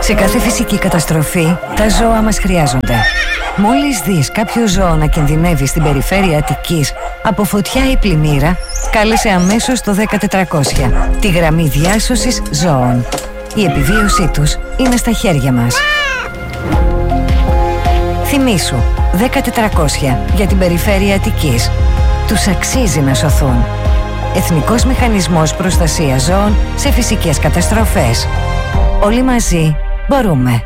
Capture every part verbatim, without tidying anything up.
Σε κάθε φυσική καταστροφή, τα ζώα μας χρειάζονται. Μόλις δεις κάποιο ζώο να κινδυνεύει στην περιφέρεια Αττικής από φωτιά ή πλημμύρα, κάλεσε αμέσως το δέκα τετρακόσια, τη γραμμή διάσωσης ζώων. Η επιβίωσή τους είναι στα χέρια μας. Θυμήσου, δέκα τετρακόσια για την περιφέρεια Αττικής. Τους αξίζει να σωθούν. Εθνικός Μηχανισμός Προστασίας Ζώων σε φυσικές καταστροφές. Όλοι μαζί μπορούμε.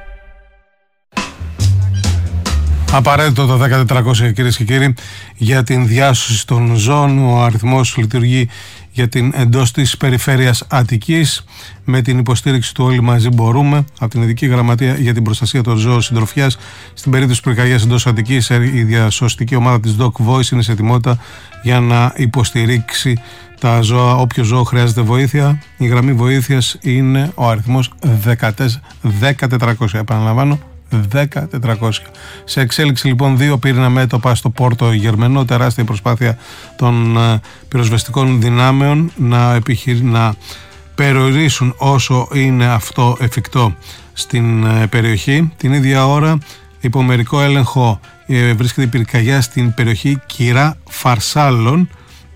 Απαραίτητο το δέκα τετρακόσια, κυρίες και κύριοι, για την διάσωση των ζώων. Ο αριθμός λειτουργεί για την εντός της περιφέρειας Αττικής με την υποστήριξη του Όλοι Μαζί Μπορούμε από την Ειδική Γραμματεία για την Προστασία των Ζώων Συντροφιάς. Στην περίπτωση πυρκαγιάς εντός Αττικής, η διασωστική ομάδα της Doc Voice είναι σε ετοιμότητα για να υποστηρίξει τα ζώα. Όποιο ζώο χρειάζεται βοήθεια, η γραμμή βοήθειας είναι ο αριθμός δέκα τετρακόσια. Επαναλαμβάνω, δέκα τετρακόσια. Σε εξέλιξη λοιπόν δύο πύρινα μέτωπα στο Πόρτο Γερμενό, τεράστια προσπάθεια των uh, πυροσβεστικών δυνάμεων να, επιχειρ... να περιορίσουν όσο είναι αυτό εφικτό στην uh, περιοχή. Την ίδια ώρα, υπό μερικό έλεγχο, uh, βρίσκεται η πυρκαγιά στην περιοχή Κυρά Φαρσάλων,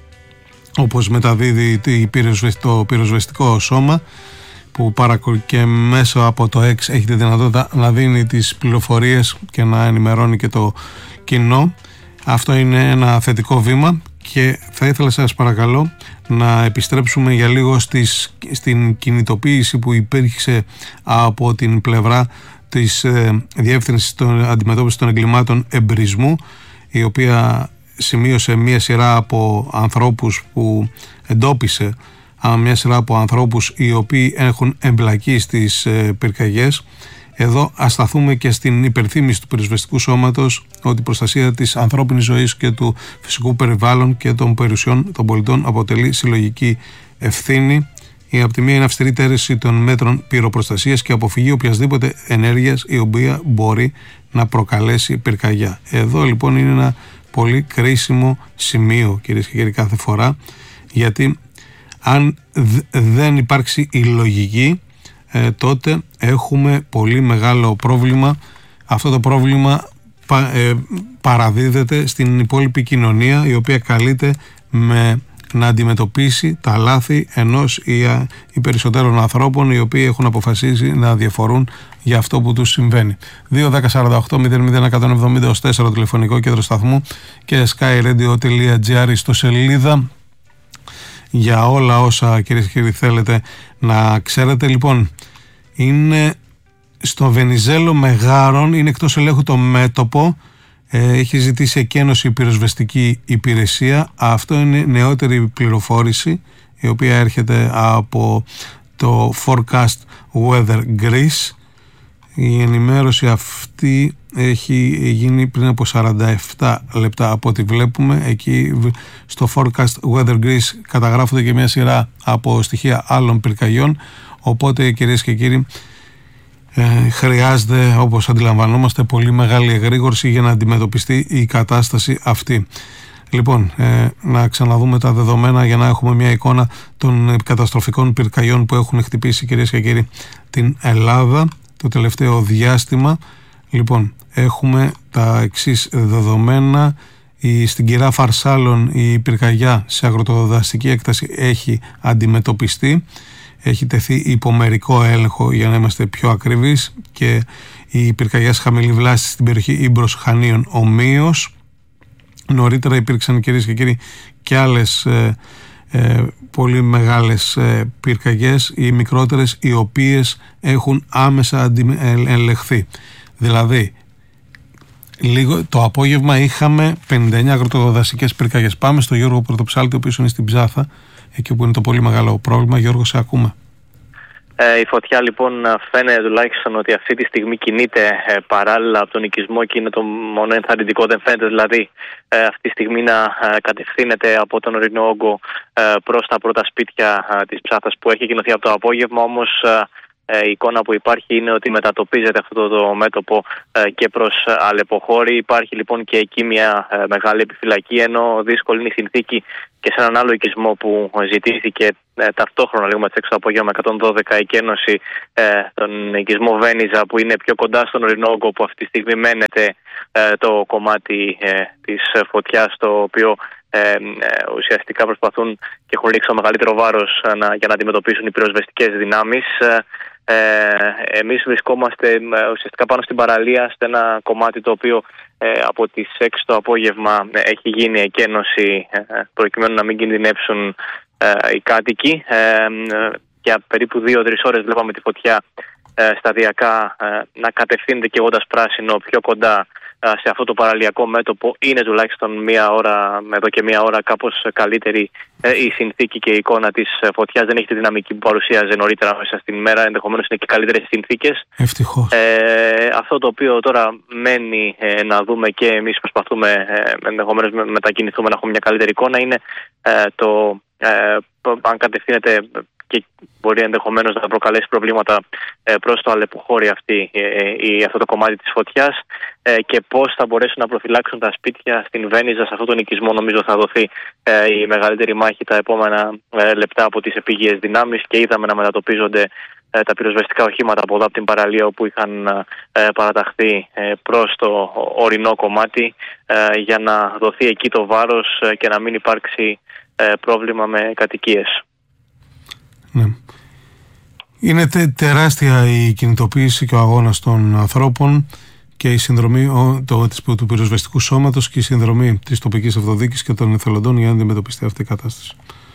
όπως μεταδίδει το πυροσβεστικό σώμα, που και μέσω από το X έχει τη δυνατότητα να δίνει τις πληροφορίες και να ενημερώνει και το κοινό. Αυτό είναι ένα θετικό βήμα και θα ήθελα, σας παρακαλώ, να επιστρέψουμε για λίγο στις, στην κινητοποίηση που υπήρξε από την πλευρά της ε, Διεύθυνσης των Αντιμετώπισης των Εγκλημάτων Εμπρισμού, η οποία σημείωσε μια σειρά από ανθρώπους που εντόπισε μια σειρά από ανθρώπους οι οποίοι έχουν εμπλακεί στις ε, πυρκαγιές. Εδώ ας σταθούμε και στην υπερθύμηση του πυροσβεστικού σώματος ότι η προστασία της ανθρώπινης ζωής και του φυσικού περιβάλλον και των περιουσιών των πολιτών αποτελεί συλλογική ευθύνη. Η από τη μία είναι αυστηρή τήρηση των μέτρων πυροπροστασίας και αποφυγή οποιασδήποτε ενέργειας η οποία μπορεί να προκαλέσει πυρκαγιά. Εδώ λοιπόν είναι ένα πολύ κρίσιμο σημείο, κυρίες και κύριοι, κάθε φορά, γιατί αν δεν υπάρξει η λογική, ε, τότε έχουμε πολύ μεγάλο πρόβλημα. Αυτό το πρόβλημα πα, ε, παραδίδεται στην υπόλοιπη κοινωνία, η οποία καλείται με, να αντιμετωπίσει τα λάθη ενός ή, ή περισσότερων ανθρώπων, οι οποίοι έχουν αποφασίσει να διαφορούν για αυτό που τους συμβαίνει. δύο δέκα σαράντα οκτώ μηδέν μηδέν εκατόν εβδομήντα τέσσερα τηλεφωνικό κέντρο σταθμού και skyradio.gr στο σελίδα για όλα όσα, κυρίες και κύριοι, θέλετε να ξέρετε. Λοιπόν, είναι στο Βενιζέλο Μεγάρων, είναι εκτός ελέγχου το μέτωπο, ε, έχει ζητήσει εκένωση η πυροσβεστική υπηρεσία. Αυτό είναι νεότερη πληροφόρηση, η οποία έρχεται από το Forecast Weather Greece. Η ενημέρωση αυτή έχει γίνει πριν από σαράντα επτά λεπτά από ό,τι βλέπουμε. Εκεί στο Forecast Weather Greece καταγράφονται και μια σειρά από στοιχεία άλλων πυρκαγιών. Οπότε, κυρίες και κύριοι, ε, χρειάζεται, όπως αντιλαμβανόμαστε, πολύ μεγάλη εγρήγορση για να αντιμετωπιστεί η κατάσταση αυτή. Λοιπόν, ε, να ξαναδούμε τα δεδομένα για να έχουμε μια εικόνα των καταστροφικών πυρκαγιών που έχουν χτυπήσει, κυρίες και κύριοι, την Ελλάδα το τελευταίο διάστημα. Λοιπόν, έχουμε τα εξής δεδομένα. Η, στην Κυρά Φαρσάλων η πυρκαγιά σε αγροτοδασική έκταση έχει αντιμετωπιστεί. Έχει τεθεί υπό μερικό έλεγχο, για να είμαστε πιο ακριβείς, και η πυρκαγιά σε χαμηλή βλάση στην περιοχή Ήμπρος Χανίων ομοίως. Νωρίτερα υπήρξαν, κυρίες και κύριοι, και άλλες ε, ε, πολύ μεγάλες ε, πυρκαγιές ή μικρότερες, οι οποίες έχουν άμεσα αντι, ε, ελεγχθεί. Δηλαδή, λίγο, το απόγευμα είχαμε πενήντα εννιά αγροτοδασικές πυρκαγιές. Πάμε στο Γιώργο Πρωτοψάλτη, ο οποίος είναι στην Ψάθα, εκεί που είναι το πολύ μεγάλο πρόβλημα. Γιώργο, σε ακούμε. Ε, η φωτιά λοιπόν φαίνεται τουλάχιστον ότι αυτή τη στιγμή κινείται ε, παράλληλα από τον οικισμό και είναι το μόνο ενθαρρυντικό. Δεν φαίνεται δηλαδή ε, αυτή τη στιγμή να ε, κατευθύνεται από τον ορεινό όγκο ε, προς τα πρώτα σπίτια ε, της Ψάθας που έχει κοινωθεί από το απόγευμα. Όμως ε, η εικόνα που υπάρχει είναι ότι μετατοπίζεται αυτό το μέτωπο και προς Αλεποχώρη. Υπάρχει λοιπόν και εκεί μια μεγάλη επιφυλακή, ενώ δύσκολη είναι η συνθήκη και σε έναν άλλο οικισμό που ζητήθηκε ταυτόχρονα λίγο με έξω το απόγευμα με εκατόν δώδεκα η Κένωση, τον οικισμό Βένιζα, που είναι πιο κοντά στον Ορεινόγκο, που αυτή τη στιγμή μένεται το κομμάτι της φωτιάς, το οποίο Ε, ε, ουσιαστικά προσπαθούν και έχουν ρίξει το μεγαλύτερο βάρος ε, να, για να αντιμετωπίσουν οι πυροσβεστικές δυνάμεις. Ε, εμείς βρισκόμαστε ε, ουσιαστικά πάνω στην παραλία, σε ένα κομμάτι το οποίο ε, από τις έξι το απόγευμα ε, έχει γίνει εκένωση ε, προκειμένου να μην κινδυνεύσουν ε, οι κάτοικοι. Ε, ε, για περίπου δύο τρεις ώρες βλέπαμε τη φωτιά ε, σταδιακά ε, να κατευθύνεται καίγοντας πράσινο πιο κοντά σε αυτό το παραλιακό μέτωπο. Είναι τουλάχιστον μία ώρα, εδώ και μία ώρα, κάπως καλύτερη ε, η συνθήκη και η εικόνα της φωτιάς. Δεν έχει τη δυναμική που παρουσίαζε νωρίτερα μέσα στην ημέρα. Ενδεχομένως είναι και καλύτερες συνθήκες. Ευτυχώς. Ε, αυτό το οποίο τώρα μένει ε, να δούμε, και εμείς προσπαθούμε ε, ενδεχομένως με, μετακινηθούμε να έχουμε μια καλύτερη εικόνα, είναι ε, το ε, αν κατευθύνεται και μπορεί ενδεχομένως να προκαλέσει προβλήματα ε, προς το Αλεποχώρη αυτή, ε, ε, αυτό το κομμάτι της φωτιάς, ε, και πώς θα μπορέσουν να προφυλάξουν τα σπίτια στην Βένιζα. Σε αυτόν τον οικισμό νομίζω θα δοθεί ε, η μεγαλύτερη μάχη τα επόμενα ε, λεπτά από τις επίγειες δυνάμεις, και είδαμε να μετατοπίζονται ε, τα πυροσβεστικά οχήματα από εδώ από την παραλία όπου είχαν ε, παραταχθεί ε, προς το ορεινό κομμάτι, ε, για να δοθεί εκεί το βάρος ε, και να μην υπάρξει ε, πρόβλημα με κατοικίες. Ναι. Είναι τε, τεράστια η κινητοποίηση και ο αγώνας των ανθρώπων και η συνδρομή ο, το, της, του πυροσβεστικού σώματος και η συνδρομή της τοπικής αυτοδιοίκησης και των εθελοντών για να αντιμετωπιστεί αυτή η κατάσταση.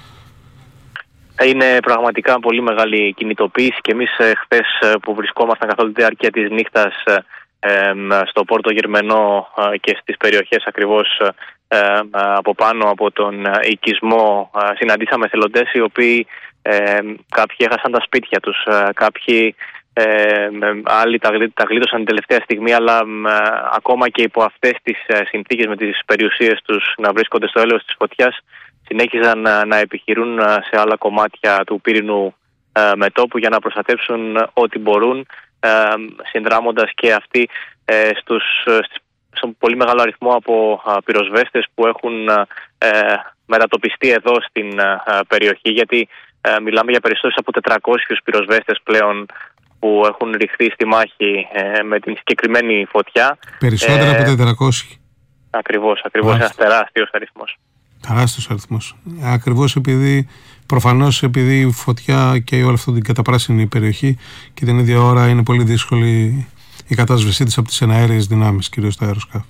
Είναι πραγματικά πολύ μεγάλη κινητοποίηση, και εμείς ε, χθες ε, που βρισκόμασταν καθ' όλη τη διάρκεια της νύχτας ε, στο Πόρτο Γερμενό ε, και στις περιοχές ακριβώς ε, ε, από πάνω από τον οικισμό, ε, συναντήσαμε εθελοντές οι οποίοι Ε, κάποιοι έχασαν τα σπίτια τους, ε, κάποιοι ε, άλλοι τα, τα γλίτωσαν την τελευταία στιγμή, αλλά ε, ακόμα και υπό αυτές τις ε, συνθήκες, με τις περιουσίες τους να βρίσκονται στο έλεος της φωτιάς, συνέχιζαν ε, να επιχειρούν ε, σε άλλα κομμάτια του πύρινου ε, μετώπου για να προστατεύσουν ε, ό,τι μπορούν, ε, συνδράμοντας και αυτοί ε, στους, στις, στον πολύ μεγάλο αριθμό από ε, πυροσβέστες που έχουν ε, μετατοπιστεί εδώ στην ε, περιοχή, γιατί Ε, μιλάμε για περισσότερους από τετρακόσιους πυροσβέστες πλέον που έχουν ρηχθεί στη μάχη ε, με την συγκεκριμένη φωτιά. Περισσότερα ε, από τετρακόσιοι. Ακριβώς, ακριβώς. Ένας τεράστιος αριθμός. Τεράστιος αριθμός. Ακριβώς επειδή, προφανώς επειδή η φωτιά και όλη αυτή την καταπράσινη περιοχή, και την ίδια ώρα είναι πολύ δύσκολη η κατάσβεσή της από τις εναέριες δυνάμεις, κυρίως τα αεροσκάφη.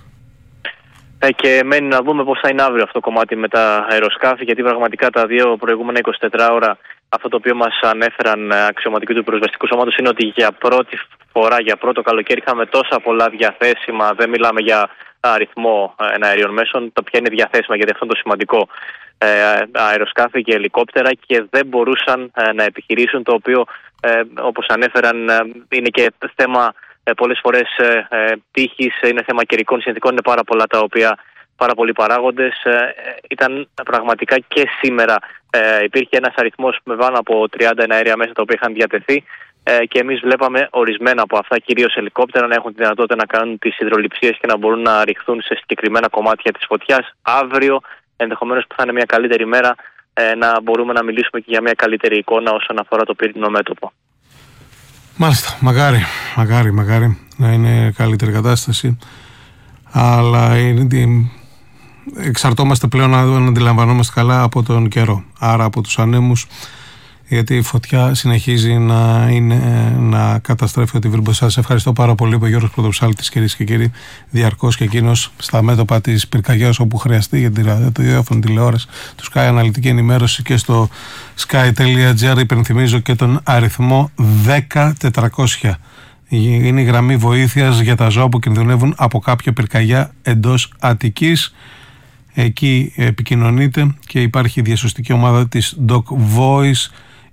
Και μένει να δούμε πώς θα είναι αύριο αυτό το κομμάτι με τα αεροσκάφη, γιατί πραγματικά τα δύο προηγούμενα εικοσιτέσσερις ώρα αυτό το οποίο μας ανέφεραν αξιωματικοί του πυροσβεστικού σώματος είναι ότι για πρώτη φορά, για πρώτο καλοκαίρι, είχαμε τόσα πολλά διαθέσιμα. Δεν μιλάμε για αριθμό εναερίων μέσων, τα οποία είναι διαθέσιμα, γιατί αυτό είναι το σημαντικό, ε, αεροσκάφη και ελικόπτερα, και δεν μπορούσαν ε, να επιχειρήσουν, το οποίο ε, όπως ανέφεραν ε, είναι και θέμα Ε, πολλές φορές ε, ε, τύχης, είναι θέμα καιρικών συνθηκών, είναι πάρα πολλά τα οποία, πάρα πολλοί παράγοντες. Ε, ήταν πραγματικά και σήμερα ε, υπήρχε ένας αριθμός με πάνω από τριάντα εναέρια μέσα τα οποία είχαν διατεθεί, ε, και εμείς βλέπαμε ορισμένα από αυτά, κυρίως ελικόπτερα, να έχουν τη δυνατότητα να κάνουν τις υδρολειψίες και να μπορούν να ρηχθούν σε συγκεκριμένα κομμάτια της φωτιάς. Αύριο, ενδεχομένως που θα είναι μια καλύτερη μέρα, ε, να μπορούμε να μιλήσουμε και για μια καλύτερη εικόνα όσον αφορά το πύρινο μέτωπο. Μάλιστα, μακάρι, μακάρι, μακάρι να είναι καλύτερη κατάσταση, αλλά είναι, εξαρτώμαστε πλέον να, να αντιλαμβανόμαστε καλά από τον καιρό, άρα από τους ανέμους, γιατί η φωτιά συνεχίζει να, είναι, να καταστρέφει ό,τι βρίσκεται. Σας ευχαριστώ πάρα πολύ, ο Γιώργος Πρωτοψάλτης, κυρίες και κύριοι, διαρκώς και εκείνος στα μέτωπα της πυρκαγιάς όπου χρειαστεί, για τη ραδιόφωνη τηλεόραση, του Sky Αναλυτική Ενημέρωση, και στο sky τελεία gr. Υπενθυμίζω και τον αριθμό δέκα τετρακόσια. Είναι η γραμμή βοήθειας για τα ζώα που κινδυνεύουν από κάποια πυρκαγιά εντός Αττικής. Εκεί επικοινωνείτε και υπάρχει η διασωστική ομάδα της Doc Voice.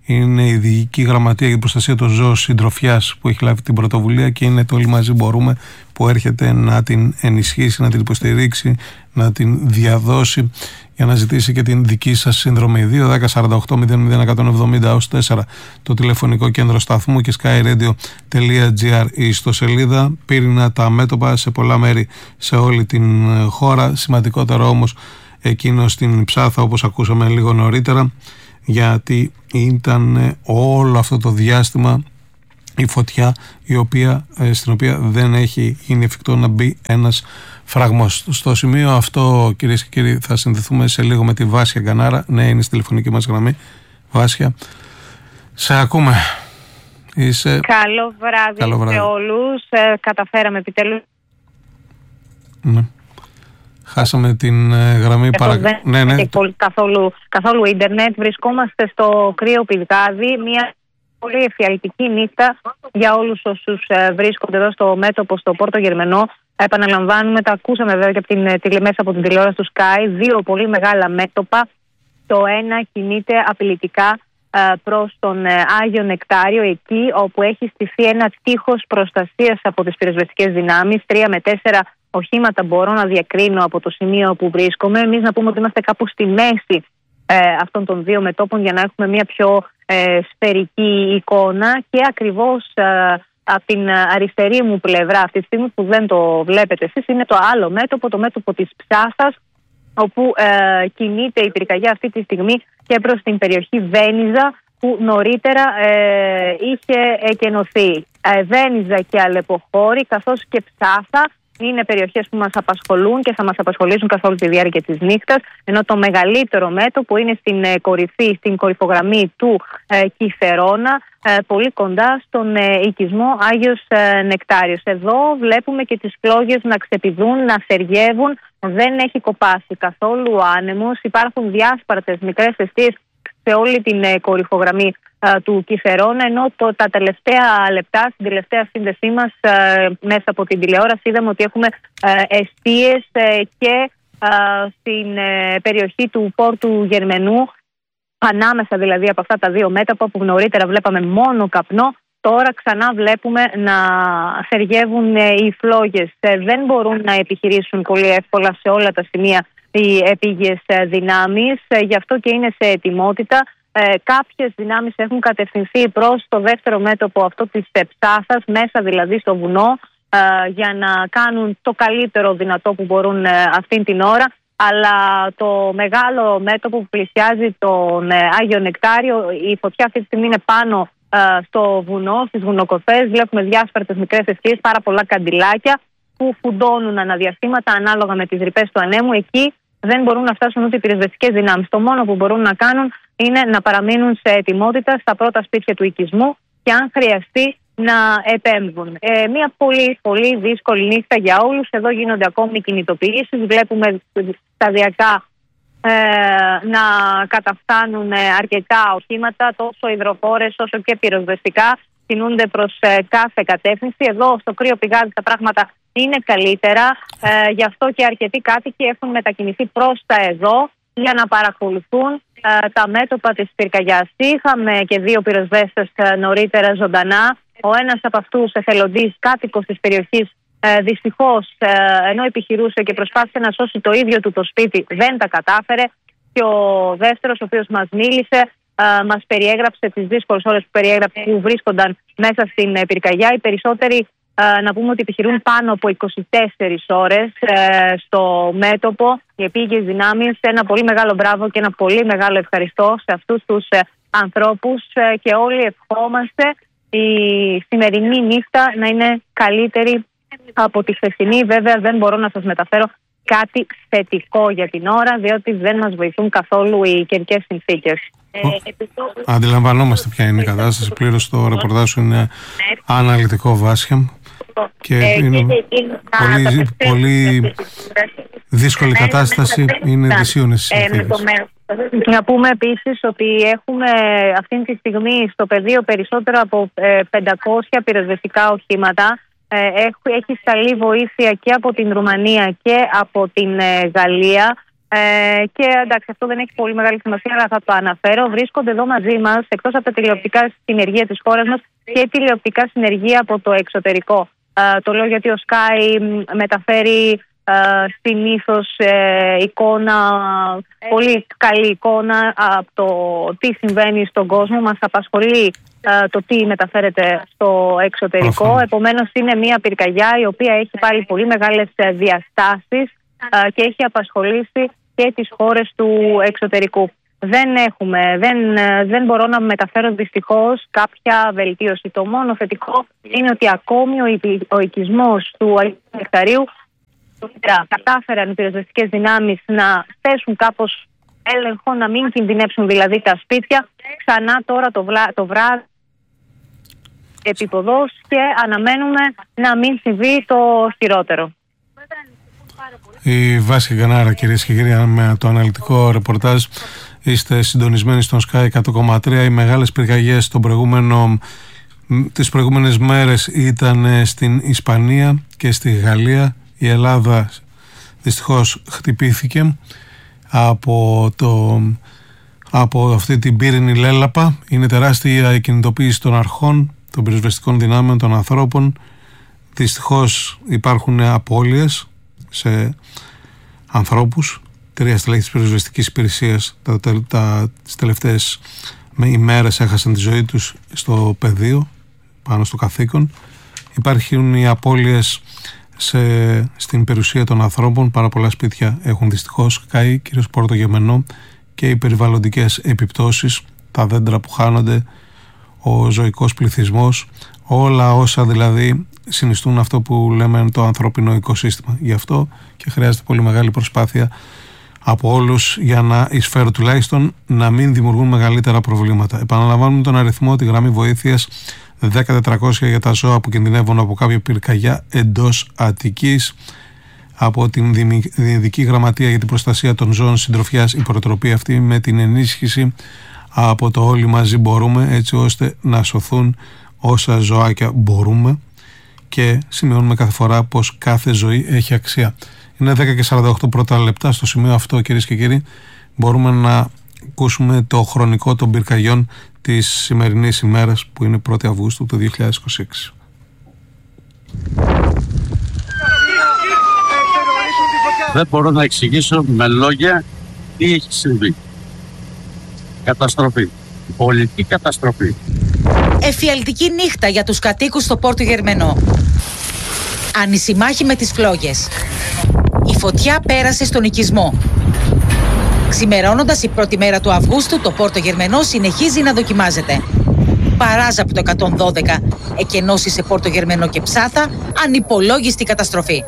είναι η Διοικητική Γραμματεία για την Προστασία των Ζώων Συντροφιάς που έχει λάβει την πρωτοβουλία, και είναι το Όλοι Μαζί Μπορούμε που έρχεται να την ενισχύσει, να την υποστηρίξει, να την διαδώσει, για να ζητήσει και την δική σας συνδρομή. δύο δέκα σαράντα οκτώ μηδέν μηδέν εκατόν εβδομήντα τέσσερα το τηλεφωνικό κέντρο σταθμού και skyradio.gr η ιστοσελίδα. Πύρινα τα μέτωπα σε πολλά μέρη σε όλη την χώρα, σημαντικότερο όμως εκείνο στην Ψάθα, όπως ακούσαμε λίγο νωρίτερα, γιατί ήταν όλο αυτό το διάστημα η φωτιά η οποία, στην οποία δεν έχει γίνει εφικτό να μπει ένας φραγμός. Στο σημείο αυτό, κυρίες και κύριοι, θα συνδεθούμε σε λίγο με τη Βάσια Γκανάρα. Ναι, είναι στη τηλεφωνική μας γραμμή. Βάσια, σε ακούμε. Είσαι... Καλό βράδυ, Καλό βράδυ. σε όλους. Ε, καταφέραμε επιτέλους. Ναι. Χάσαμε την ε, γραμμή παρα... Δεν ναι, ναι. καθόλου, καθόλου ίντερνετ. Βρισκόμαστε στο κρύο Πηδγάδι. Μια πολύ εφιαλτική νύχτα για όλους όσους ε, βρίσκονται εδώ στο μέτωπο στο Πόρτο Γερμενό. Επαναλαμβάνουμε, τα ακούσαμε βέβαια και από την, τη, μέσα από την τηλεόραση του Sky. Δύο πολύ μεγάλα μέτωπα. Το ένα κινείται απειλητικά ε, προς τον ε, Άγιο Νεκτάριο, εκεί όπου έχει στηθεί ένα τείχος προστασίας από τις πυροσβεστικές δυνάμεις. Τρία με τέσσερα οχήματα μπορώ να διακρίνω από το σημείο που βρίσκομαι. Εμείς να πούμε ότι είμαστε κάπου στη μέση ε, αυτών των δύο μετώπων για να έχουμε μια πιο ε, σφαιρική εικόνα, και ακριβώς ε, από την αριστερή μου πλευρά αυτή τη στιγμή που δεν το βλέπετε εσείς είναι το άλλο μέτωπο, το μέτωπο της Ψάθας, όπου ε, κινείται η πυρκαγιά αυτή τη στιγμή και προς την περιοχή Βένιζα, που νωρίτερα ε, είχε εκενωθεί. Ε, Βένιζα και Αλεποχώρη καθώς και Ψάθα είναι περιοχές που μας απασχολούν και θα μας απασχολήσουν καθ' όλη τη διάρκεια της νύχτας, ενώ το μεγαλύτερο μέτωπο είναι στην ε, κορυφή, στην κορυφογραμμή του ε, Κιθερώνα, ε, πολύ κοντά στον ε, οικισμό Άγιος ε, Νεκτάριος. Εδώ βλέπουμε και τις φλόγες να ξεπηδούν, να θεριεύουν, δεν έχει κοπάσει καθόλου ο άνεμος, υπάρχουν διάσπαρτες μικρές αιστείες σε όλη την ε, κορυφογραμμή ε, του Κιθερώνα, ενώ το, τα τελευταία λεπτά, στην τελευταία σύνδεσή μας ε, μέσα από την τηλεόραση, είδαμε ότι έχουμε ε, εστίες ε, και ε, στην ε, περιοχή του Πόρτου Γερμενού, ανάμεσα δηλαδή από αυτά τα δύο μέτωπα που νωρίτερα βλέπαμε μόνο καπνό, τώρα ξανά βλέπουμε να θεριεύουν ε, οι φλόγες. Ε, δεν μπορούν να επιχειρήσουν πολύ εύκολα σε όλα τα σημεία οι επίγειες δυνάμεις, γι' αυτό και είναι σε ετοιμότητα. Ε, κάποιες δυνάμεις έχουν κατευθυνθεί προς το δεύτερο μέτωπο αυτό της Ψάθας, μέσα δηλαδή στο βουνό, ε, για να κάνουν το καλύτερο δυνατό που μπορούν ε, αυτήν την ώρα. Αλλά το μεγάλο μέτωπο που πλησιάζει τον ε, Άγιο Νεκτάριο, η φωτιά αυτή τη στιγμή είναι πάνω ε, στο βουνό, στις βουνοκορφές. Βλέπουμε διάσπαρτες μικρές αιστείες, πάρα πολλά καντιλάκια που φουντώνουν αναδιαστήματα ανάλογα με τις ρηπές του ανέμου. Εκεί δεν μπορούν να φτάσουν ούτε οι πυροσβεστικές δυνάμεις. Το μόνο που μπορούν να κάνουν είναι να παραμείνουν σε ετοιμότητα στα πρώτα σπίτια του οικισμού και αν χρειαστεί να επέμβουν. Ε, μια πολύ πολύ δύσκολη νύχτα για όλους. Εδώ γίνονται ακόμη κινητοποιήσεις. Βλέπουμε σταδιακά ε, να καταφθάνουν αρκετά οχήματα, τόσο υδροφόρες όσο και πυροσβεστικά. Κινούνται προς ε, κάθε κατεύθυνση. Εδώ στο κρύο Πηδγάδι τα πράγματα είναι καλύτερα, ε, γι' αυτό και αρκετοί κάτοικοι έχουν μετακινηθεί προς τα εδώ για να παρακολουθούν ε, τα μέτωπα της πυρκαγιάς. Είχαμε και δύο πυροσβέστες ε, νωρίτερα ζωντανά. Ο ένας από αυτούς, εθελοντής κάτοικος της περιοχής, ε, δυστυχώς ε, ενώ επιχειρούσε και προσπάθησε να σώσει το ίδιο του το σπίτι, δεν τα κατάφερε. Και ο δεύτερος, ο οποίος μας μίλησε, ε, μας περιέγραψε τις δύσκολες ώρες που, περιέγραψε, που βρίσκονταν μέσα στην ε, πυρκαγιά. Οι περισσότεροι Uh, να πούμε ότι επιχειρούν πάνω από είκοσι τέσσερις ώρες uh, στο μέτωπο. Οι επίγειες δυνάμεις, ένα πολύ μεγάλο μπράβο και ένα πολύ μεγάλο ευχαριστώ σε αυτούς τους uh, ανθρώπους uh, και όλοι ευχόμαστε η σημερινή νύχτα να είναι καλύτερη από τη χθεσινή. Βέβαια δεν μπορώ να σας μεταφέρω κάτι θετικό για την ώρα, διότι δεν μας βοηθούν καθόλου οι καιρικές συνθήκες. Ο, αντιλαμβανόμαστε ποια είναι η κατάσταση. Πλήρως το ρεπορτάζ σου είναι αναλυτικό, Βάσια, και είναι πολύ, πολύ δύσκολη κατάσταση, είναι δυσίωνες συνθήκες. Να πούμε επίσης ότι έχουμε αυτή τη στιγμή στο πεδίο περισσότερο από πεντακόσια πυροσβεστικά οχήματα. Έχει σταλεί βοήθεια και από την Ρουμανία και από την Γαλλία. Ε, και εντάξει, αυτό δεν έχει πολύ μεγάλη σημασία, αλλά θα το αναφέρω. Βρίσκονται εδώ μαζί μας, εκτός από τα τηλεοπτικά συνεργεία της χώρας μας, και τηλεοπτικά συνεργεία από το εξωτερικό. Ε, το λέω γιατί ο Sky μεταφέρει Uh, συνήθως ε, εικόνα, πολύ καλή εικόνα από το τι συμβαίνει στον κόσμο. Μας απασχολεί uh, το τι μεταφέρεται στο εξωτερικό. Προφανώς. Επομένως είναι μια πυρκαγιά η οποία έχει πάλι πολύ μεγάλες διαστάσεις uh, και έχει απασχολήσει και τις χώρες του εξωτερικού. Δεν έχουμε, δεν, δεν μπορώ να μεταφέρω δυστυχώς κάποια βελτίωση. Το μόνο θετικό είναι ότι ακόμη ο, ο οικισμός του Αγίου Νεκταρίου κατάφεραν οι πυροσβεστικές δυνάμεις να θέσουν κάπως έλεγχο, να μην κινδυνεύσουν δηλαδή τα σπίτια. Ξανά τώρα το, βλά, το βράδυ επίποδος και αναμένουμε να μην συμβεί το χειρότερο. Η Βάση Γκανάρα, κυρίες και κύριοι, με το αναλυτικό ρεπορτάζ. Είστε συντονισμένοι στον Sky εκατό κόμμα τρία. Οι μεγάλες πυρκαγιές τον προηγούμενο, τις προηγούμενες μέρες ήταν στην Ισπανία και στη Γαλλία. Η Ελλάδα δυστυχώς χτυπήθηκε από, το, από αυτή την πύρινη λέλαπα. Είναι τεράστια η κινητοποίηση των αρχών, των πυροσβεστικών δυνάμεων, των ανθρώπων. Δυστυχώς υπάρχουν απώλειες σε ανθρώπους. Τρία στελέχη της πυροσβεστικής υπηρεσίας τα, τα, τα, τις τελευταίες ημέρες έχασαν τη ζωή τους στο πεδίο, πάνω στο καθήκον. Υπάρχουν οι απώλειες Σε, στην περιουσία των ανθρώπων. Πάρα πολλά σπίτια έχουν δυστυχώς καεί, κυρίως Πορτογεμενό, και οι περιβαλλοντικές επιπτώσεις, τα δέντρα που χάνονται, ο ζωικός πληθυσμός, όλα όσα δηλαδή συνιστούν αυτό που λέμε το ανθρώπινο οικοσύστημα. Γι' αυτό και χρειάζεται πολύ μεγάλη προσπάθεια από όλους για να εισφέρουν τουλάχιστον να μην δημιουργούν μεγαλύτερα προβλήματα. Επαναλαμβάνουμε τον αριθμό, τη γραμμή βοήθειας δέκα τετρακόσια για τα ζώα που κινδυνεύουν από κάποια πυρκαγιά εντός Αττικής. Από την Ειδική Γραμματεία για την Προστασία των Ζώων Συντροφιάς, η προτροπή αυτή με την ενίσχυση από το Όλοι Μαζί Μπορούμε, έτσι ώστε να σωθούν όσα ζωάκια μπορούμε, και σημειώνουμε κάθε φορά πως κάθε ζωή έχει αξία. Είναι δέκα και σαράντα οκτώ πρώτα λεπτά. Στο σημείο αυτό, κυρίες και κύριοι, μπορούμε να ακούσουμε το χρονικό των πυρκαγιών της σημερινής ημέρας, που είναι πρώτη Αυγούστου του δύο χιλιάδες είκοσι έξι. Δεν μπορώ να εξηγήσω με λόγια τι έχει συμβεί. Καταστροφή. Πολιτική καταστροφή. Εφιαλτική νύχτα για τους κατοίκους στο Πόρτο Γερμενό. Ανησημάχη με τις φλόγες. Η φωτιά πέρασε στον οικισμό. Ξημερώνοντας η πρώτη μέρα του Αυγούστου, το Πόρτο Γερμενό συνεχίζει να δοκιμάζεται. Παράζα από το εκατόν δώδεκα, εκενώσεις σε Πόρτο Γερμενό και Ψάθα, ανυπολόγιστη καταστροφή.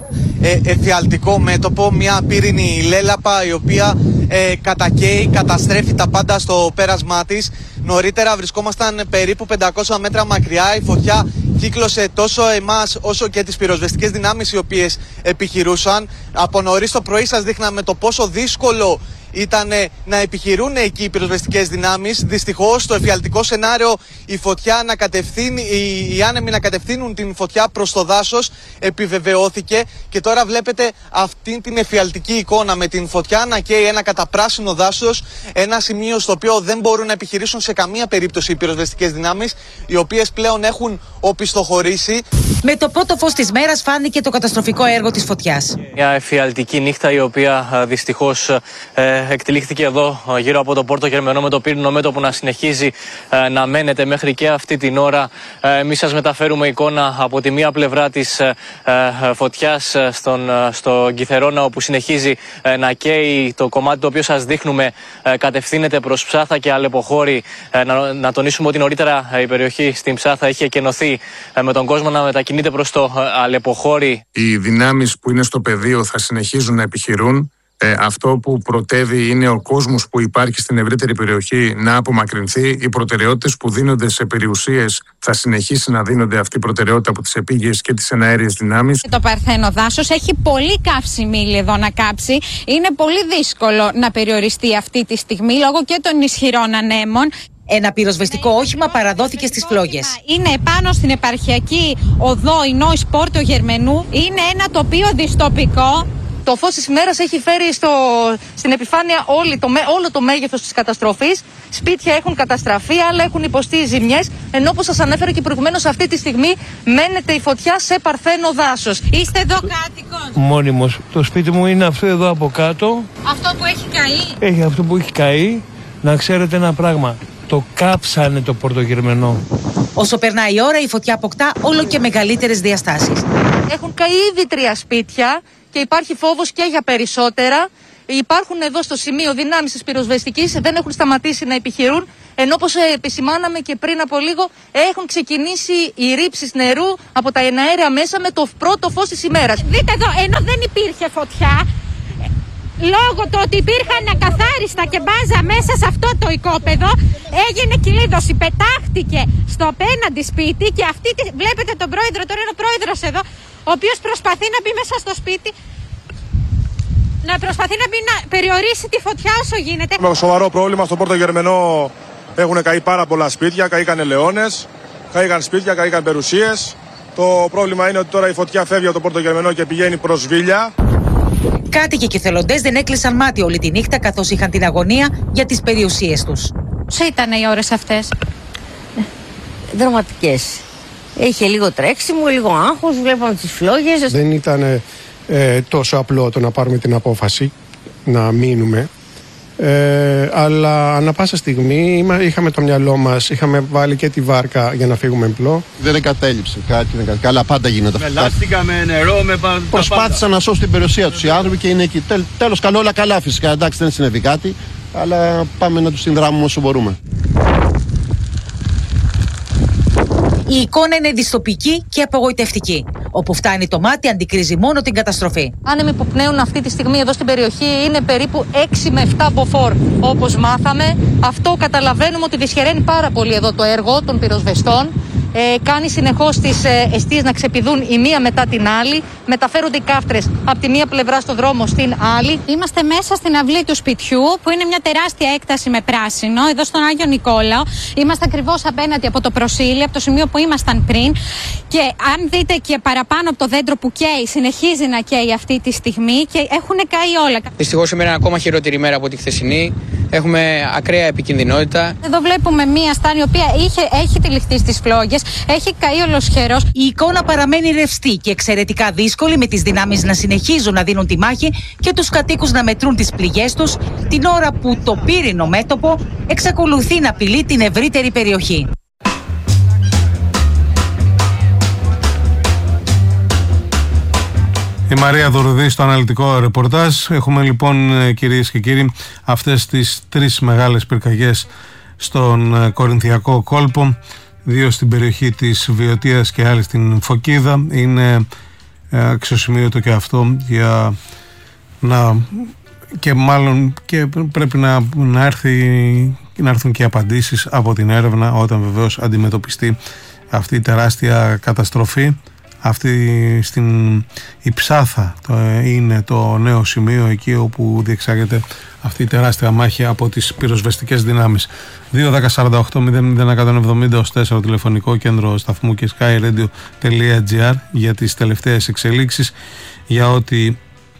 Ε, εφιαλτικό μέτωπο, μια πύρινη λέλαπα η οποία ε, κατακαίει, καταστρέφει τα πάντα στο πέρασμά της. Νωρίτερα βρισκόμασταν περίπου πεντακόσια μέτρα μακριά. Η φωτιά κύκλωσε τόσο εμάς όσο και τις πυροσβεστικές δυνάμεις οι οποίες επιχειρούσαν. Από νωρίς το πρωί σας δείχναμε το πόσο δύσκολο ήταν να επιχειρούν εκεί οι πυροσβεστικές δυνάμεις. Δυστυχώς, στο εφιαλτικό σενάριο, η φωτιά να κατευθύνει, οι, οι άνεμοι να κατευθύνουν την φωτιά προς το δάσος επιβεβαιώθηκε, και τώρα βλέπετε αυτή την εφιαλτική εικόνα με την φωτιά να καίει ένα καταπράσινο δάσος, ένα σημείο στο οποίο δεν μπορούν να επιχειρήσουν σε καμία περίπτωση οι πυροσβεστικές δυνάμεις, οι οποίες πλέον έχουν οπισθοχωρήσει. Με το πρώτο φως της μέρας φάνηκε το καταστροφικό έργο της φωτιάς. Μια εφιαλτική νύχτα η οποία δυστυχώς ε, εκτελήχθηκε εδώ γύρω από το Πόρτο Γερμενό, με το πύρινο μέτωπο να συνεχίζει ε, να μένεται μέχρι και αυτή την ώρα. Ε, εμείς σας μεταφέρουμε εικόνα από τη μία πλευρά της ε, ε, φωτιάς στον, στο Κιθερώνα, όπου συνεχίζει ε, να καίει. Το κομμάτι το οποίο σας δείχνουμε ε, κατευθύνεται προς Ψάθα και Αλεποχώρη. Ε, να, να τονίσουμε ότι νωρίτερα η περιοχή στην Ψάθα είχε εκενωθεί ε, με τον κόσμο να μετακινείται προς το ε, Αλεποχώρη. Οι δυνάμεις που είναι στο πεδίο θα συνεχίζουν να επιχειρούν. Ε, αυτό που πρωτεύει είναι ο κόσμος που υπάρχει στην ευρύτερη περιοχή να απομακρυνθεί. Οι προτεραιότητες που δίνονται σε περιουσίες θα συνεχίσει να δίνονται αυτή η προτεραιότητα από τις επίγειες και τις εναέριες δυνάμεις. Το παρθένο δάσος έχει πολύ καύσιμη ύλη εδώ να κάψει. Είναι πολύ δύσκολο να περιοριστεί αυτή τη στιγμή λόγω και των ισχυρών ανέμων. Ένα πυροσβεστικό όχημα παραδόθηκε στις φλόγες. Είναι πάνω στην επαρχιακή οδό Ινόης Πόρτο Γερμενού. Είναι ένα τοπίο δυστοπικό, το το φως της ημέρας έχει φέρει στο, στην επιφάνεια όλη το, όλο το μέγεθος της καταστροφής. Σπίτια έχουν καταστραφεί, άλλα έχουν υποστεί ζημιές, ενώ όπως σας ανέφερα και προηγουμένως, αυτή τη στιγμή μένεται η φωτιά σε παρθένο δάσος. Είστε εδώ κάτοικος? Μόνιμος. Το σπίτι μου είναι αυτό εδώ από κάτω. Αυτό που έχει καεί? Έχει αυτό που έχει καεί. Να ξέρετε ένα πράγμα. Το κάψανε το πορτογερμενό. Όσο περνάει η ώρα, η φωτιά αποκτά όλο και μεγαλύτερες διαστάσεις. Έχουν καεί ήδη τρία σπίτια και υπάρχει φόβος και για περισσότερα. Υπάρχουν εδώ στο σημείο δυνάμεις της πυροσβεστικής, δεν έχουν σταματήσει να επιχειρούν, ενώ όπως επισημάναμε και πριν από λίγο, έχουν ξεκινήσει οι ρήψεις νερού από τα εναέρια μέσα με το πρώτο φως της ημέρας. Δείτε εδώ, ενώ δεν υπήρχε φωτιά, λόγω του ότι υπήρχαν ακαθάριστα και μπάζα μέσα σε αυτό το οικόπεδο, έγινε κλείδωση, πετάχτηκε στο απέναντι σπίτι και αυτή τη... βλέπετε τον πρόεδρο, τώρα είναι ο πρόεδρος εδώ, ο οποίος προσπαθεί να μπει μέσα στο σπίτι, να προσπαθεί να μπει να περιορίσει τη φωτιά όσο γίνεται. Με σοβαρό πρόβλημα στον Πόρτο Γερμενό έχουν καεί πάρα πολλά σπίτια, καήκαν ελαιώνες, καήκαν σπίτια, καήκαν περιουσίες. Το πρόβλημα είναι ότι τώρα η φωτιά φεύγει από το Πόρτο Γερμενό και πηγαίνει προς Βίλια. Κάτοικοι και θελοντές δεν έκλεισαν μάτι όλη τη νύχτα καθώς είχαν την αγωνία για τις περιουσίες τους. Πώς ήταν οι ώρες αυτές? Δραματικές. Είχε λίγο τρέξιμο, λίγο άγχος, βλέπαμε τις φλόγες. Δεν ήταν ε, τόσο απλό το να πάρουμε την απόφαση να μείνουμε. Ε, αλλά ανά πάσα στιγμή είχαμε το μυαλό μας, είχαμε βάλει και τη βάρκα για να φύγουμε εμπλό. Δεν εγκατέλειψε κάτι, δεν εγκατέλειψε. Καλά, πάντα γίνεται με αυτά. Με λάστικα, με νερό, με πάντα. Προσπάθησαν να σώσουν την περιουσία τους οι άνθρωποι και είναι εκεί. Τέλ, τέλος, καλό, όλα καλά φυσικά. Εντάξει, δεν συνέβη κάτι, αλλά πάμε να τους συνδράμουμε όσο μπορούμε. Η εικόνα είναι δυστοπική και απογοητευτική. Όπου φτάνει το μάτι, αντικρίζει μόνο την καταστροφή. Άνεμοι που πνέουν αυτή τη στιγμή εδώ στην περιοχή είναι περίπου έξι με επτά μποφόρ. Όπως μάθαμε, αυτό καταλαβαίνουμε ότι δυσχεραίνει πάρα πολύ εδώ το έργο των πυροσβεστών. Ε, κάνει συνεχώς τις ε, εστίες να ξεπηδούν η μία μετά την άλλη. Μεταφέρονται οι κάφτρες από τη μία πλευρά στο δρόμο στην άλλη. Είμαστε μέσα στην αυλή του σπιτιού, που είναι μια τεράστια έκταση με πράσινο, εδώ στον Άγιο Νικόλαο. Είμαστε ακριβώς απέναντι από το προσήλι, από το σημείο που ήμασταν πριν. Και αν δείτε και παραπάνω από το δέντρο που καίει, συνεχίζει να καίει αυτή τη στιγμή και έχουν καεί όλα. Δυστυχώς σήμερα είναι ακόμα χειρότερη ημέρα από τη χθεσινή. Έχουμε ακραία επικινδυνότητα. Εδώ βλέπουμε μία στάνη η οποία είχε, έχει τυλιχθεί στις φλόγες, έχει καεί ολοσχερός. Η εικόνα παραμένει ρευστή και εξαιρετικά δύσκολη, με τις δυνάμεις να συνεχίζουν να δίνουν τη μάχη και τους κατοίκους να μετρούν τις πληγές τους, την ώρα που το πύρινο μέτωπο εξακολουθεί να απειλεί την ευρύτερη περιοχή. Η Μαρία Δουρδή στο αναλυτικό ρεπορτάζ. Έχουμε λοιπόν, κυρίες και κύριοι, αυτές τις τρεις μεγάλες πυρκαγιές στον Κορινθιακό κόλπο, δύο στην περιοχή της Βιωτίας και άλλη στην Φωκίδα. Είναι αξιοσημείωτο και αυτό για να, και μάλλον και πρέπει να, να, έρθει, να έρθουν και απαντήσεις από την έρευνα όταν βεβαίως αντιμετωπιστεί αυτή η τεράστια καταστροφή. Αυτή στην η Ψάθα το, είναι το νέο σημείο εκεί όπου διεξάγεται αυτή η τεράστια μάχη από τις πυροσβεστικές δυνάμεις. δύο δέκα σαράντα οκτώ μηδέν μηδέν εκατόν εβδομήντα ως τέσσερα τηλεφωνικό κέντρο σταθμού και skyradio τελεία gr για τις τελευταίες εξελίξεις, για ό,τι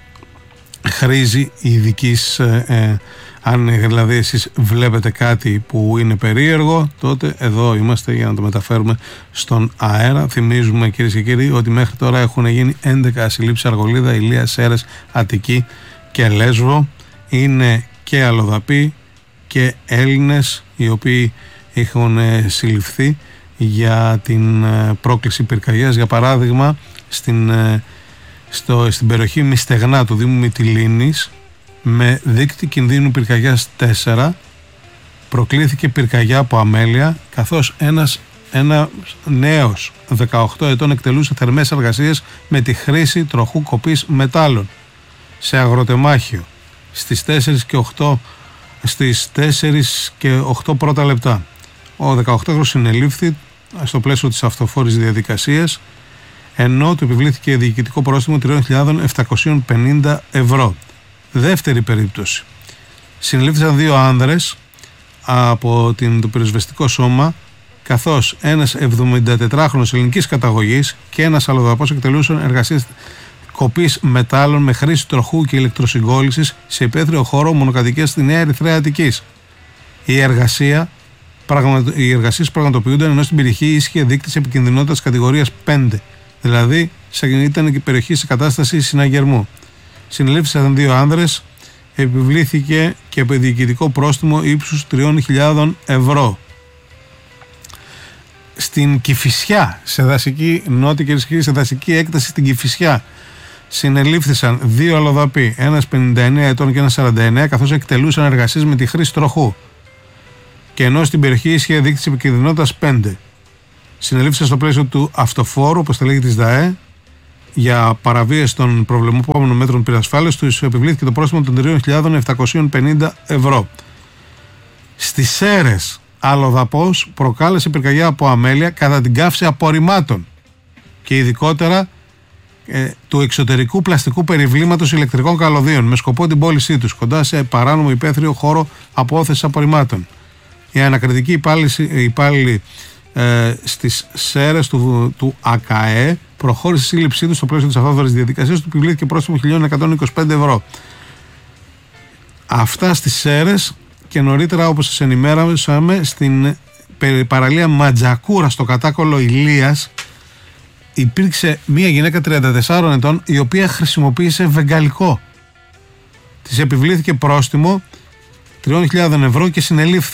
χρήζει ειδικής ε, ε, αν δηλαδή εσείς βλέπετε κάτι που είναι περίεργο, τότε εδώ είμαστε για να το μεταφέρουμε στον αέρα. Θυμίζουμε, κυρίες και κύριοι, ότι μέχρι τώρα έχουν γίνει έντεκα συλλήψεις Αργολίδα, Ηλία, Σέρρες, Αττική και Λέσβο. Είναι και αλλοδαποί και Έλληνες οι οποίοι έχουν συλληφθεί για την πρόκληση πυρκαγιάς. Για παράδειγμα, στην, στο, στην περιοχή Μυστεγνά του Δήμου Μυτιλήνης, με δείκτη κινδύνου πυρκαγιάς τέσσερα, προκλήθηκε πυρκαγιά από αμέλεια, καθώς ένας ένα νέος δεκαοκτώ ετών εκτελούσε θερμές εργασίες με τη χρήση τροχού κοπής μετάλλων σε αγροτεμάχιο στις τέσσερις και οκτώ, στις τέσσερις και οκτώ πρώτα λεπτά. Ο δεκαοκτάχρονος συνελήφθη στο πλαίσιο της αυτοφόρης διαδικασίας, ενώ του επιβλήθηκε διοικητικό πρόστιμο τρεις χιλιάδες επτακόσια πενήντα ευρώ. Δεύτερη περίπτωση. Συνελήφθησαν δύο άνδρες από την, το πυροσβεστικό σώμα, καθώς ένας εβδομηντατετράχρονος ελληνικής καταγωγής και ένας αλλοδαπός εκτελούσαν εργασίες κοπής μετάλλων με χρήση τροχού και ηλεκτροσυγκόλλησης σε υπαίθριο χώρο μονοκατοικίας στη Νέα Ερυθρέα Αττικής. Η εργασία, πραγματο, οι εργασίες πραγματοποιούνταν ενώ στην περιοχή ίσχυε δείκτης επικινδυνότητας κατηγορίας πέντε, δηλαδή ήταν η περιοχή σε κατάσταση συναγερμού. Συνελήφθησαν δύο άνδρες, επιβλήθηκε και διοικητικό πρόστιμο ύψους τριών χιλιάδων ευρώ. Στην Κηφισιά, σε δασική νότια και ισχυρή, σε δασική έκταση στην Κηφισιά, συνελήφθησαν δύο αλλοδαποί, ένας πενήντα εννέα ετών και ένας σαράντα εννέα, καθώς εκτελούσαν εργασίες με τη χρήση τροχού. Και ενώ στην περιοχή ίσχυε δείκτης επικινδυνότητας πέντε. Συνελήφθησαν στο πλαίσιο του αυτοφόρου, όπως τα λέγει της ΔΑΕ, για παραβίαση των προβλεπόμενων μέτρων πυρασφάλειας, τους επιβλήθηκε το πρόστιμο των τρεις χιλιάδες επτακόσια πενήντα ευρώ. Στις Σέρρες, αλλοδαπός προκάλεσε πυρκαγιά από αμέλεια κατά την καύση απορριμμάτων και ειδικότερα ε, του εξωτερικού πλαστικού περιβλήματος ηλεκτρικών καλωδίων με σκοπό την πώλησή τους κοντά σε παράνομο υπαίθριο χώρο απόθεσης απορριμμάτων. Η ανακριτική υπάλληλη ε, στις Σέρρες του, του ΑΚΑΕ προχώρησε στη σύλληψή του στο πλαίσιο της αυτόφορης διαδικασίας, του επιβλήθηκε πρόστιμο χίλια εκατόν είκοσι πέντε ευρώ. Αυτά στις Σέρρες. Και νωρίτερα, όπως σας ενημέρωσαμε, στην παραλία Ματζακούρα στο κατάκολο Ηλίας υπήρξε μία γυναίκα τριάντα τεσσάρων ετών η οποία χρησιμοποίησε βεγγαλικό. Της επιβλήθηκε πρόστιμο τριών χιλιάδων ευρώ και συνελήφθη.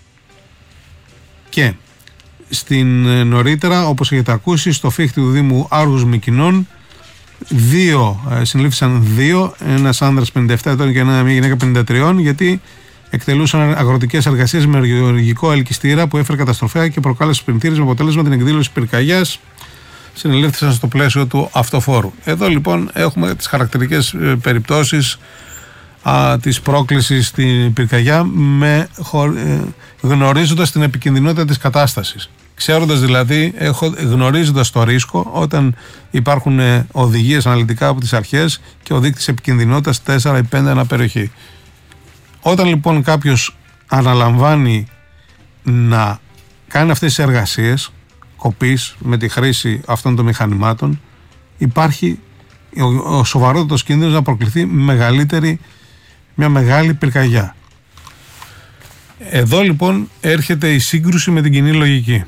Και στην νωρίτερα, όπως έχετε ακούσει, στο φύχτη του Δήμου Άργους Μυκηνών δύο, συνελήφθησαν δύο, ένας άνδρας πενήντα επτά ετών και μια γυναίκα πενήντα τρία, γιατί εκτελούσαν αγροτικές εργασίες με γεωργικό ελκυστήρα που έφερε καταστροφέα και προκάλεσε πλημμύρες με αποτέλεσμα την εκδήλωση πυρκαγιάς. Συνελήφθησαν στο πλαίσιο του αυτοφόρου. Εδώ λοιπόν έχουμε τις χαρακτηριστικές ε, περιπτώσεις α, της πρόκλησης στην πυρκαγιά, με, ε, γνωρίζοντας την επικινδυνότητα της κατάστασης. Ξέροντας δηλαδή, έχω, γνωρίζοντας το ρίσκο, όταν υπάρχουν ε, οδηγίες αναλυτικά από τις αρχές και ο δείκτης επικινδυνότητας τέσσερα ή πέντε ανά περιοχή. Όταν λοιπόν κάποιος αναλαμβάνει να κάνει αυτές τις εργασίες κοπής με τη χρήση αυτών των μηχανημάτων, υπάρχει ο, ο σοβαρότατος κίνδυνος να προκληθεί μεγαλύτερη, μια μεγάλη πυρκαγιά. Εδώ λοιπόν έρχεται η σύγκρουση με την κοινή λογική.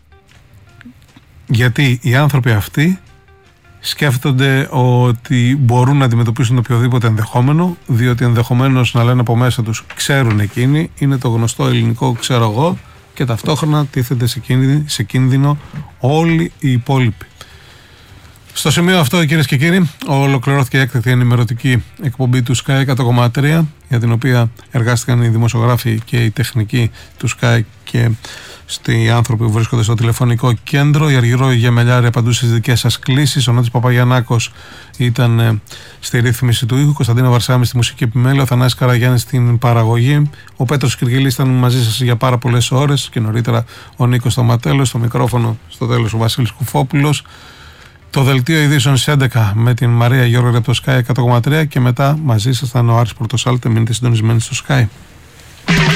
Γιατί οι άνθρωποι αυτοί σκέφτονται ότι μπορούν να αντιμετωπίσουν οποιοδήποτε ενδεχόμενο, διότι ενδεχομένως να λένε από μέσα τους ξέρουν εκείνοι, είναι το γνωστό ελληνικό ξέρω εγώ, και ταυτόχρονα τίθεται σε κίνδυνο, σε κίνδυνο όλοι οι υπόλοιποι. Στο σημείο αυτό, κυρίες και κύριοι, ολοκληρώθηκε η έκτακτη ενημερωτική εκπομπή του Sky εκατό κόμμα τρία, για την οποία εργάστηκαν οι δημοσιογράφοι και οι τεχνικοί του Sky και οι άνθρωποι που βρίσκονται στο τηλεφωνικό κέντρο. Η Αργυρό Γεμελιάρη απαντούσε στις δικές σας κλήσεις. Ο Νότης Παπαγιαννάκος ήταν ε, στη ρύθμιση του ήχου. Κωνσταντίνα Βαρσάμι στη μουσική επιμέλεια. Ο Θανάσης Καραγιάννης στην παραγωγή. Ο Πέτρος Κυργιλής ήταν μαζί σας για πάρα πολλές ώρες. Και νωρίτερα ο Νίκος Σταματέλος. Στο μικρόφωνο στο τέλος ο Βασίλης Κουφόπουλος. Το δελτίο ειδήσεων στις έντεκα με την Μαρία Γιώργο από το Sky εκατό κόμμα τρία και μετά μαζί σας θα είναι ο Άρης Πορτοσάλτε. Μείνετε συντονισμένοι στο Sky.